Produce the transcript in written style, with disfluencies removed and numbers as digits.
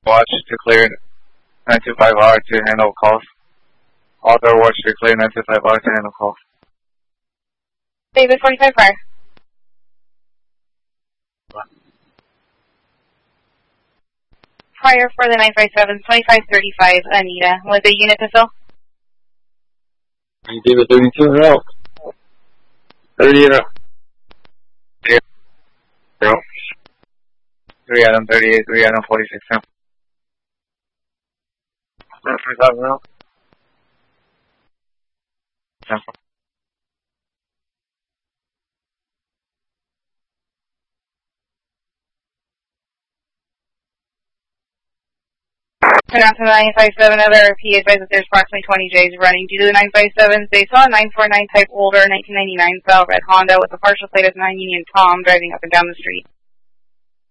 watch to clear 925R to handle calls. All door watch to clear 925R to handle calls. David 45 fire. Fire for the 957, 2535 Anita with a unit to fill. David 32 in row. 30 in row. 0. 3 Adam 38, 3 Adam 46 now. 35 in row. 10. Turn out to the 957, other RP advised that there's approximately 20 J's running due to the 957s. They saw a 949 type older 1999 style red Honda with a partial plate of 9 Union Tom driving up and down the street.